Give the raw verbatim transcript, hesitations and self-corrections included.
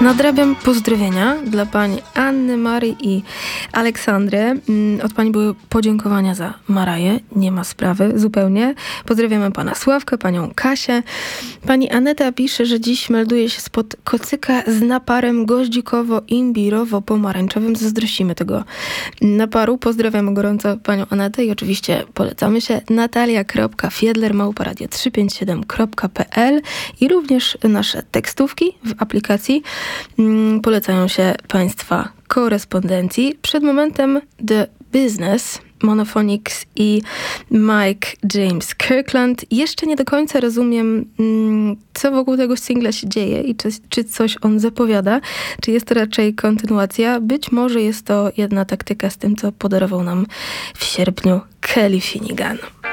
Nadrabiam pozdrowienia dla pani Anny, Marii i Aleksandry. Od pani były podziękowania za Maraję. Nie ma sprawy, zupełnie. Pozdrawiamy pana Sławkę, panią Kasię. Pani Aneta pisze, że dziś melduje się spod kocyka z naparem goździkowo-imbirowo-pomarańczowym. Zazdrościmy tego naparu. Pozdrawiamy gorąco panią Anetę i oczywiście polecamy się natalia.fiedler małpa radio trzysta pięćdziesiąt siedem kropka p l i również nasze tekstówki w aplikacji polecają się państwa korespondencji. Przed momentem The Business, Monophonics i Mike James Kirkland. Jeszcze nie do końca rozumiem, co wokół tego singla się dzieje i czy, czy coś on zapowiada, czy jest to raczej kontynuacja. Być może jest to jedna taktyka z tym, co podarował nam w sierpniu Kelly Finnegan.